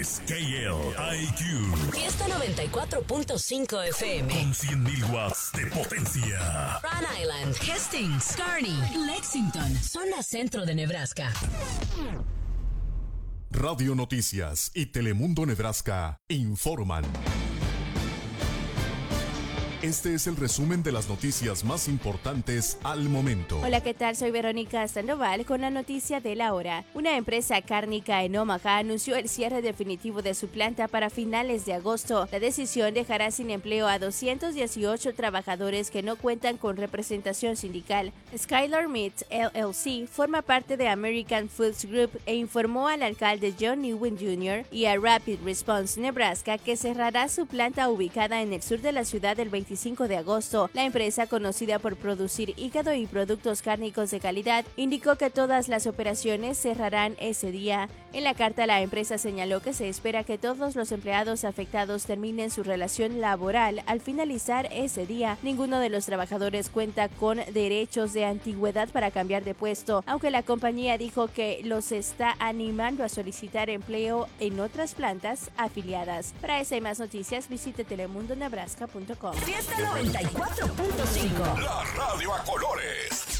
KLIQ. Fiesta 94.5 FM. Con 100.000 watts de potencia. Rhode Island, Hastings, Kearney, Lexington, zona centro de Nebraska. Radio Noticias y Telemundo Nebraska informan. Este es el resumen de las noticias más importantes al momento. Hola, ¿qué tal? Soy Verónica Sandoval con la noticia de la hora. Una empresa cárnica en Omaha anunció el cierre definitivo de su planta para finales de agosto. La decisión dejará sin empleo a 218 trabajadores que no cuentan con representación sindical. Skylar Meats LLC forma parte de American Foods Group e informó al alcalde John Newman Jr. y a Rapid Response Nebraska que cerrará su planta ubicada en el sur de la ciudad el 25 de agosto. La empresa, conocida por producir hígado y productos cárnicos de calidad, indicó que todas las operaciones cerrarán ese día. En la carta, la empresa señaló que se espera que todos los empleados afectados terminen su relación laboral al finalizar ese día. Ninguno de los trabajadores cuenta con derechos de antigüedad para cambiar de puesto, aunque la compañía dijo que los está animando a solicitar empleo en otras plantas afiliadas. Para esa y más noticias, visite telemundonebraska.com. Fiesta 94.5. La radio a colores.